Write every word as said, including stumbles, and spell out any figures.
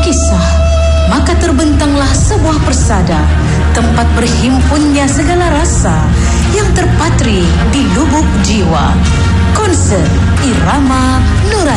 kisah, maka terbentanglah sebuah persada, tempat berhimpunnya segala rasa yang terpatri di lubuk jiwa. Konsert Irama Nurani.